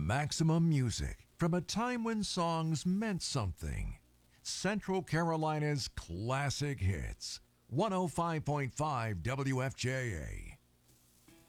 Maximum music from a time when songs meant something. Central Carolina's classic hits. 105.5 WFJA.